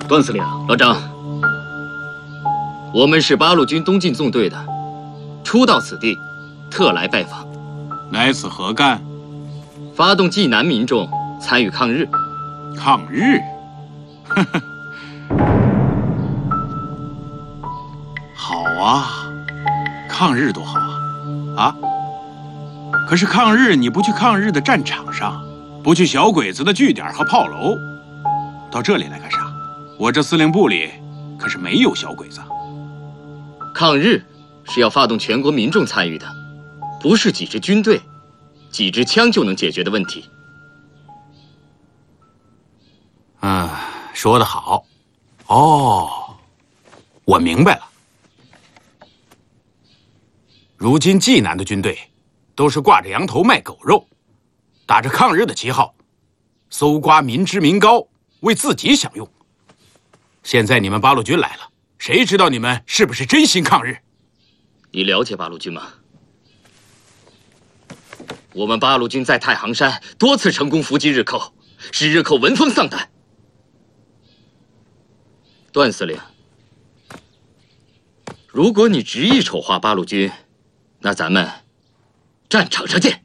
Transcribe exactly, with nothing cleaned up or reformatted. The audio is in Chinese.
段司令， 老张，我们是八路军东进纵队的，初到此地，特来拜访。 来此何干？ 发动济南民众参与抗日。 抗日？呵呵。好啊，抗日多好啊！啊？可是抗日你不去抗日的战场上，不去小鬼子的据点和炮楼，到这里来干啥？我这司令部里可是没有小鬼子。 抗日是要发动全国民众参与的，不是几支军队、几支枪就能解决的问题。 嗯，说得好。哦，我明白了。如今济南的军队都是挂着羊头卖狗肉，打着抗日的旗号，搜刮民脂民膏，为自己享用。现在你们八路军来了，谁知道你们是不是真心抗日？ 你了解八路军吗？我们八路军在太行山多次成功伏击日寇，使日寇闻风丧胆。段司令，如果你执意丑化八路军，那咱们战场上见。